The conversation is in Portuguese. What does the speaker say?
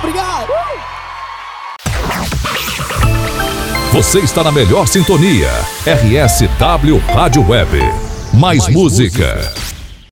Obrigado. Você está na melhor sintonia. RSW Rádio Web. Mais música.